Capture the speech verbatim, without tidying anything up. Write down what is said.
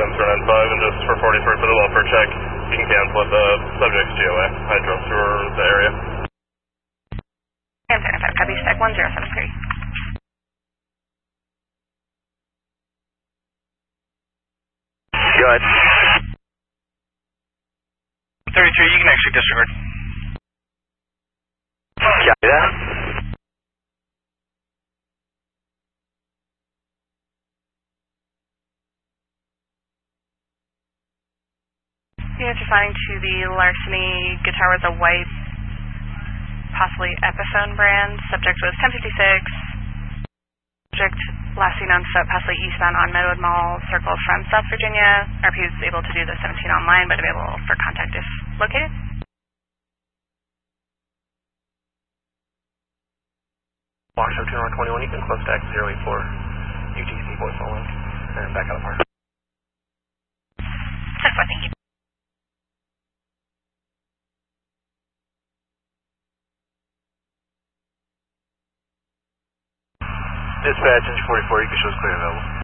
seven nine five, and just for forty-three for the welfare check, you can cancel at the subject's G O A. I drove through the area. seven nine five, copy, stack one zero seven three. Go ahead. thirty-three, you can actually disregard. Copy that. Units responding to the larceny guitar with a white, possibly Epiphone brand. Subject was ten fifty-six. Subject last seen on foot, possibly eastbound on Meadowood Mall, circle from South Virginia. R P is able to do the seventeen online, but available for contact if located. Washoe two one twenty-one, you can close stack zero eight four. U T C voice all link, and back out of park. ten four, thank you. Dispatch, engine forty-four, you can show us clear available.